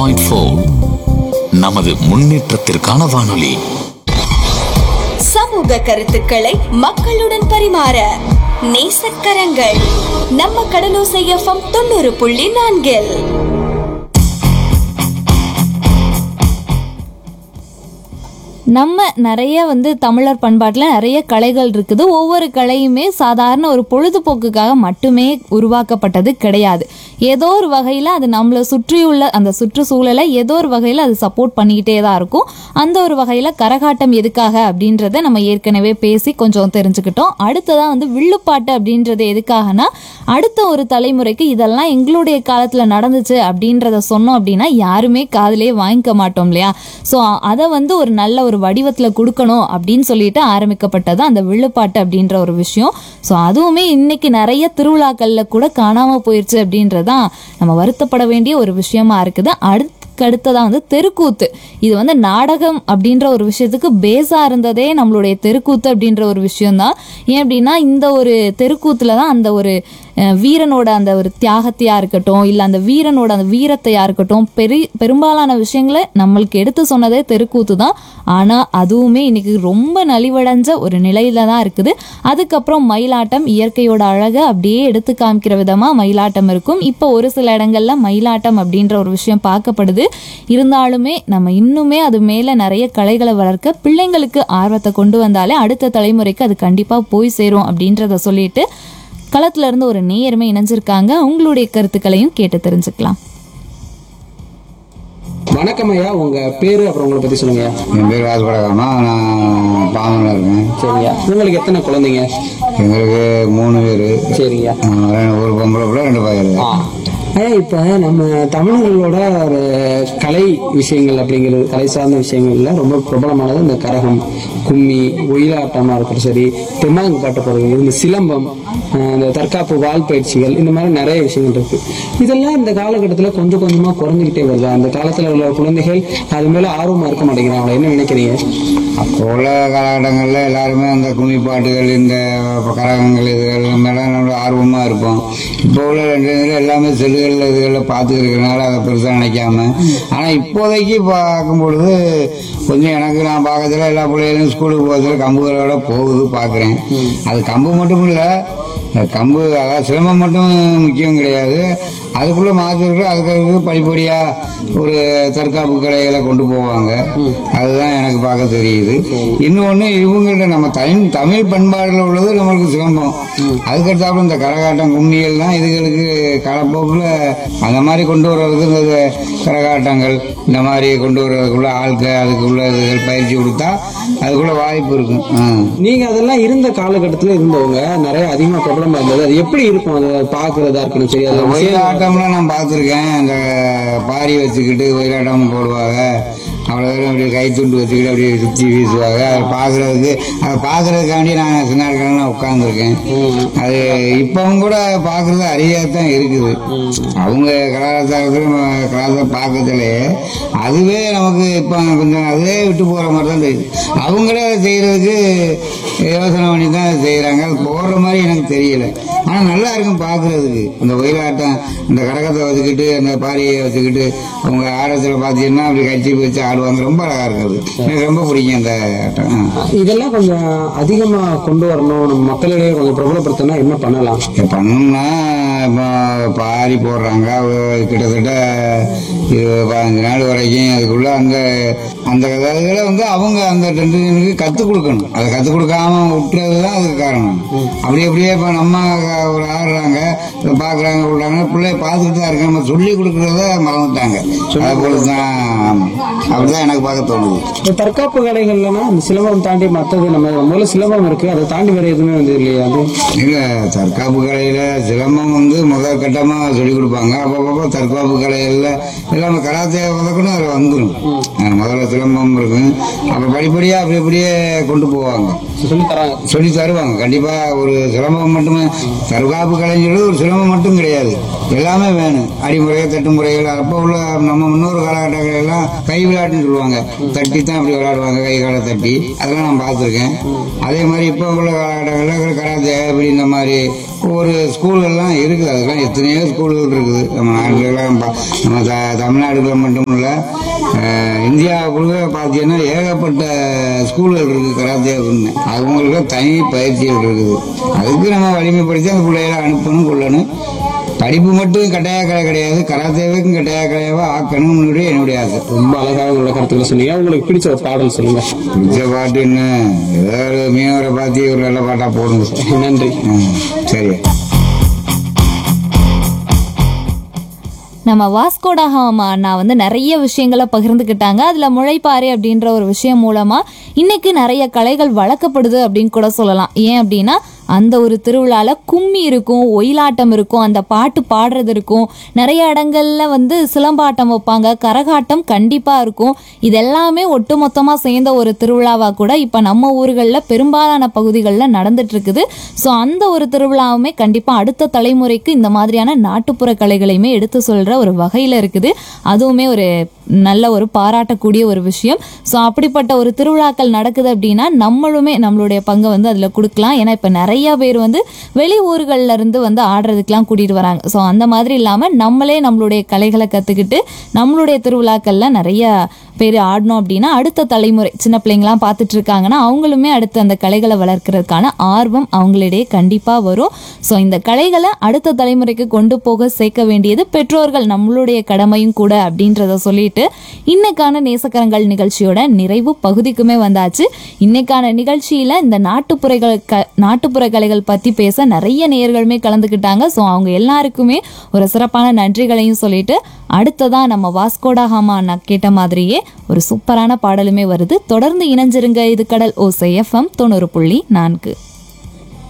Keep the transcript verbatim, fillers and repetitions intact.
Point four நமது முன்னேற்றத்திற்கான வானொலி. சமூக கருத்துக்களை மக்களுடன் பரிமாற நேசக்கரங்கள் நம்ம கடலோசை எஃப்எம் தொண்ணூறு புள்ளி நான்கில். நம்ம நிறைய வந்து தமிழர் பண்பாட்டில் நிறைய கலைகள் இருக்குது. ஒவ்வொரு கலையுமே சாதாரண ஒரு பொழுதுபோக்குக்காக மட்டுமே உருவாக்கப்பட்டது கிடையாது. ஏதோ ஒரு வகையில் அது நம்மளை சுற்றியுள்ள அந்த சுற்றுச்சூழலை ஏதோ ஒரு வகையில் அது சப்போர்ட் பண்ணிக்கிட்டே தான் இருக்கும். அந்த ஒரு வகையில் கரகாட்டம் எதுக்காக அப்படின்றத நம்ம ஏற்கனவே பேசி கொஞ்சம் தெரிஞ்சுக்கிட்டோம். அடுத்ததான் வந்து வில்லுப்பாட்டு அப்படின்றது எதுக்காகனா, அடுத்த ஒரு தலைமுறைக்கு இதெல்லாம் எங்களுடைய காலத்தில் நடந்துச்சு அப்படின்றத சொன்னோம் அப்படின்னா யாருமே காதிலே வாங்கிக்க மாட்டோம் இல்லையா? ஸோ அதை வந்து ஒரு நல்ல ஒரு வடிவத்தில் கொடுக்கணும் அப்படின்னு சொல்லிட்டு ஆரம்பிக்கப்பட்டது அந்த வில்லுப்பாட்டு அப்படின்ற ஒரு விஷயம். ஸோ அதுவுமே இன்னைக்கு நிறைய திருவிழாக்களில் கூட காணாமல் போயிடுச்சு அப்படின்றதான் நம்ம வருத்தப்பட வேண்டிய ஒரு விஷயமா இருக்குது. அடுத்து அடுத்ததான் வந்து தெருக்கூத்து. இது வந்து நாடகம் அப்படின்ற ஒரு விஷயத்துக்கு பேஸா இருந்ததே நம்மளுடைய தெருக்கூத்து அப்படின்ற ஒரு விஷயம்தான். ஏன் அப்படின்னா இந்த ஒரு தெருக்கூத்துல தான் அந்த ஒரு வீரனோட அந்த ஒரு தியாகத்தையா இருக்கட்டும், இல்லை அந்த வீரனோட அந்த வீரத்தையா இருக்கட்டும், பெரி பெரும்பாலான விஷயங்களை நம்மளுக்கு எடுத்து சொன்னதே தெருக்கூத்து தான். ஆனால் அதுவுமே இன்னைக்கு ரொம்ப நலிவடைஞ்ச ஒரு நிலையில தான் இருக்குது. அதுக்கப்புறம் மயிலாட்டம், இயற்கையோட அழகை அப்படியே எடுத்து காமிக்கிற விதமாக மயிலாட்டம் இருக்கும். இப்போ ஒரு சில இடங்கள்ல மயிலாட்டம் அப்படின்ற ஒரு விஷயம் பார்க்கப்படுது. இருந்தாலுமே நம்ம இன்னுமே அது மேலே நிறைய கலைகளை வளர்க்க பிள்ளைங்களுக்கு ஆர்வத்தை கொண்டு வந்தாலே அடுத்த தலைமுறைக்கு அது கண்டிப்பாக போய் சேரும் அப்படின்றத சொல்லிட்டு களத்துல இருந்து ஒரு நேயருமே இணைஞ்சிருக்காங்க. உங்களுடைய கருத்துக்களையும் கேட்டு தெரிஞ்சுக்கலாம். வணக்கம் ஐயா, உங்க பேரு அப்புறம் உங்களை பத்தி சொல்லுங்க. என் பேர் ராஜபடகாமா, நான் பாமனில் இருக்கேன். சரியா, உங்களுக்கு எத்தனை குழந்தைங்க? எங்களுக்கு மூணு பேர். சரியா, ஒரு பொம்பளை பிள்ளை, ரெண்டு பையன். ஐயா, இப்ப நம்ம தமிழர்களோட ஒரு கலை விஷயங்கள் அப்படிங்கிறது, கலை சார்ந்த விஷயங்கள்ல ரொம்ப பிரபலமானது இந்த கரகம், கும்மி, ஒயிலாட்டமா இருக்கட்டும், சரி தெம்மாங்கு பாட்டு போடுறது, இந்த சிலம்பம், இந்த தற்காப்பு வால் பயிற்சிகள், இந்த மாதிரி நிறைய விஷயங்கள் இருக்கு. இதெல்லாம் இந்த காலகட்டத்தில் கொஞ்சம் கொஞ்சமா குறைஞ்சிக்கிட்டே வருது. அந்த காலத்துல உள்ள குழந்தைகள் அது மேல ஆர்வமா இருக்க மாட்டேங்கிறாங்க. என்ன நினைக்கிறீங்க? அப்போ உள்ள காலகட்டங்கள்ல எல்லாருமே அந்த கும்மி பாட்டுகள், இந்த கரகங்கள், இதுகள் மேல நம்மளோட ஆர்வமா இருப்போம். இப்போ உள்ள ரெண்டு எல்லாமே செல்லுகளில் இதுகளில் பார்த்துக்கிறதுனால அதை பெருசாக நினைக்காம, ஆனால் இப்போதைக்கு பார்க்கும் பொழுது கொஞ்சம் எனக்கு நான் பார்க்கறதுல எல்லா பிள்ளைகளும் ஸ்கூலுக்கு போகிறதுல கம்புகளோட போகுது பார்க்குறேன். அது கம்பு மட்டும் இல்லை, கம்பு அதாவது சிலம்பம் மட்டும் முக்கியம் கிடையாது, அதுக்குள்ள மாத்திருக்கு. அதுக்கு படிப்படியா ஒரு தற்காப்பு கலைகளை கொண்டு போவாங்க. அதுதான் எனக்கு பார்க்க தெரியுது. இன்னொன்னு, இவங்கள்ட்ட நம்ம தமிழ் தமிழ் பண்பாடுல உள்ளது நம்மளுக்கு சிலம்பம், அதுக்கடுத்தாப்புல இந்த கரகாட்டம், கும்மிகள் தான் இதுகளுக்கு காலப்போக்கில் அந்த மாதிரி கொண்டு வர்றதுக்கு இந்த கரகாட்டங்கள் இந்த மாதிரி கொண்டு வர்றதுக்குள்ள ஆட்கள் அதுக்குள்ள இதுகள் பயிற்சி கொடுத்தா அதுக்குள்ள வாய்ப்பு இருக்கும். நீங்க அதெல்லாம் இருந்த காலகட்டத்தில் இருந்தவங்க நிறைய அதிகமா பிரபலமா இருந்தது. அது எப்படி இருக்கும் அதை பாக்குறதா இருக்கணும்? சரி, அதை ஒயிலாட்டம்லாம் நான் பார்த்துருக்கேன். அந்த பாரி வச்சுக்கிட்டு ஒயிலாட்டம் போடுவாங்க. அவ்வளோ தூரம் அப்படியே கை துண்டு வச்சுக்கிட்டு அப்படியே சுற்றி வீசுவாங்க. அதை பார்க்குறதுக்கு அதை பார்க்குறதுக்காண்டி நான் சின்ன நாட்கள்லாம் உட்காந்துருக்கேன். அது இப்பவும் கூட பார்க்குறது அரியாக தான் இருக்குது. அவங்க கலாச்சாரத்தில் கலாச்சாரம் பார்க்கறதுலையே அதுவே நமக்கு இப்போ கொஞ்சம் அதுவே விட்டு போகிற மாதிரி தான் தெரியுது. அவங்களே அதை செய்கிறதுக்கு யோசனை பண்ணி தான் செய்கிறாங்க. அது போடுற மாதிரி எனக்கு தெரியல. ஆனால் நல்லா இருக்கும் பார்க்குறதுக்கு. அந்த ஒயிலாட்டம், அந்த கரகத்தை வச்சுக்கிட்டு அந்த பாரியை வச்சுக்கிட்டு அவங்க ஆடத்தில் பார்த்தீங்கன்னா அப்படி கட்சி வச்சு ஆடுவாங்க. ரொம்ப அழகா இருக்குது. எனக்கு ரொம்ப பிடிக்கும் அந்த ஆட்டம். இதெல்லாம் கொஞ்சம் அதிகமா கொண்டு வரணும், மக்களிடையே கொஞ்சம் பிரபலப்படுத்தினா என்ன பண்ணலாம்? பண்ணணும்னா இப்போ பாரி போடுறாங்க, கிட்டத்தட்ட பதினஞ்சு நாள் வரைக்கும். அதுக்குள்ள அந்த அந்த கதைகளை வந்து அவங்க அந்த டென்ஷனுக்கு கற்றுக் கொடுக்கணும். அதை கற்றுக் கொடுக்காம விட்டுறது தான் அதுக்கு காரணம். அப்படி அப்படியே இப்போ நம்ம ஒரு ஆடுறாங்க, பார்க்குறாங்க, விடுறாங்க, பிள்ளைய பார்த்துக்கிட்டு தான் இருக்கு. நம்ம சொல்லி கொடுக்குறத மறந்துட்டாங்க. அதை போல தான் அப்படிதான் எனக்கு பார்க்க தோணுது. இந்த தற்காப்பு கலைகள்லாம் அந்த சிலம்பம் தாண்டி மற்றது நம்ம முதல்ல சிலம்பம் இருக்கு, அதை தாண்டி வேற எதுவுமே வந்து இல்லையா? அது இல்லை, தற்காப்பு கலையில சிலம்பம் வந்து முதல் கட்டமாக சொல்லிக் கொடுப்பாங்க. அப்பப்போ தற்காப்பு கலைகள்ல எல்லாமே கராத்தே முதற்கொண்டு அதில் வந்துடும். முதல்ல சிலம்பம் இருக்கும், அப்புறம் படிப்படியாக அப்படி அப்படியே கொண்டு போவாங்க, சொல்லி தராங்க, சொல்லி தருவாங்க. கண்டிப்பாக ஒரு சிலம்பம் மட்டுமே தற்காப்பு கலைஞர்கள் ஒரு சிலம்பம் மட்டும் கிடையாது, எல்லாமே வேணும். அடிமுறை, தட்டு முறைகள். அப்போ உள்ள நம்ம முன்னோரு காலகட்டங்கள் எல்லாம் கை விளையாட்டுன்னு சொல்லுவாங்க. தட்டி தான் அப்படி விளையாடுவாங்க, கை காலை தட்டி. அதெல்லாம் நான் பார்த்துருக்கேன். அதே மாதிரி இப்போ உள்ள காலகட்டங்களில் கராத்தே இப்படி இந்த மாதிரி ஒரு ஸ்கூலெல்லாம் இருக்குது. அதெல்லாம் எத்தனையோ ஸ்கூல்கள் இருக்குது நம்ம நாட்டுலாம். நம்ம த தமிழ்நாடுகளை மட்டும் இல்லை, இந்தியாவுக்குள்ள பார்த்தீங்கன்னா ஏகப்பட்ட ஸ்கூல்கள் இருக்குது கராத்தே அப்படின்னு. அவங்களுக்கு தனி பயிற்சிகள் இருக்குது. அதுக்கு நம்ம வலிமைப்படுத்தி அந்த பிள்ளைகளை அனுப்பணும் கொள்ளணும். படிப்பு மட்டும் கட்டாய கலை கிடையாது, கராத்தேவுக்கும் கட்டாய கலையாவா ஆக்கணும் என்னுடைய ஆசை. ரொம்ப அழகாக உங்களோட கருத்துக்களை சொன்னீங்க. உங்களுக்கு பிடிச்ச ஒரு பாடல் சொல்லுங்க. பிடிச்ச பாட்டு என்ன, ஏதாவது மீனவரை பார்த்து ஒரு நல்ல பாட்டா போடுங்க. நன்றி. சரி. நம்ம வாஸ்கோட காமா அண்ணா வந்து நிறைய விஷயங்களை பகிர்ந்துக்கிட்டாங்க. அதுல முளைப்பாறை அப்படின்ற ஒரு விஷயம் மூலமா இன்னைக்கு நிறைய கலைகள் வளர்க்கப்படுது அப்படின்னு கூட சொல்லலாம். ஏன் அப்படின்னா அந்த ஒரு திருவிழால கும்மி இருக்கும், ஒயிலாட்டம் இருக்கும், அந்த பாட்டு பாடுறது இருக்கும், நிறைய இடங்கள்ல வந்து சிலம்பாட்டம் வைப்பாங்க, கரகாட்டம் கண்டிப்பா இருக்கும். இது எல்லாமே ஒட்டுமொத்தமா சேர்ந்த ஒரு திருவிழாவா கூட இப்ப நம்ம ஊர்களில் பெரும்பாலான பகுதிகளில் நடந்துட்டு இருக்குது. ஸோ அந்த ஒரு திருவிழாவுமே கண்டிப்பா அடுத்த தலைமுறைக்கு இந்த மாதிரியான நாட்டுப்புற கலைகளையுமே எடுத்து சொல்ற ஒரு வகையில இருக்குது. அதுவுமே ஒரு நல்ல ஒரு பாராட்டக்கூடிய ஒரு விஷயம். ஸோ அப்படிப்பட்ட ஒரு திருவிழாக்கள் நடக்குது அப்படின்னா நம்மளுமே நம்மளுடைய பங்கை வந்து அதில் கொடுக்கலாம். ஏன்னா இப்போ நிறைய பேர் வந்து வெளி ஊர்கள்ல இருந்து வந்து ஆடுறதுக்கெல்லாம் கூட்டிட்டு வராங்க. ஸோ அந்த மாதிரி இல்லாமல் நம்மளே நம்மளுடைய கலைகளை கற்றுக்கிட்டு நம்மளுடைய திருவிழாக்கள்ல நிறைய பேர் ஆடணும் அப்படின்னா அடுத்த தலைமுறை சின்ன பிள்ளைங்களாம் பார்த்துட்டு இருக்காங்கன்னா அவங்களுமே அடுத்து அந்த கலைகளை வளர்க்கறதுக்கான ஆர்வம் அவங்களிடையே கண்டிப்பாக வரும். ஸோ இந்த கலைகளை அடுத்த தலைமுறைக்கு கொண்டு போக சேர்க்க வேண்டியது பெற்றோர்கள் நம்மளுடைய கடமையும் கூட அப்படின்றத சொல்லிட்டு இன்னைக்கான நேசக்கரங்கள் நிகழ்ச்சியோட நிறைவு பகுதிக்குமே வந்தாச்சு. இன்னைக்கான நிகழ்ச்சியில இந்த நாட்டுப்புறங்கள் க நாட்டுப்புற கலைகள் பத்தி பேச நிறைய நேயர்களுமே கலந்துக்கிட்டாங்க. ஸோ அவங்க எல்லாருக்குமே ஒரு சிறப்பான நன்றிகளையும் சொல்லிட்டு அடுத்ததான் நம்ம வாஸ்கோடா காமா அண்ணா கேட்ட மாதிரியே ஒரு சூப்பரான பாடலுமே வருது. தொடர்ந்து இணைஞ்சிருங்க. இது கடல் ஓசை எஃப்எம் தொண்ணூறு புள்ளி நான்கு.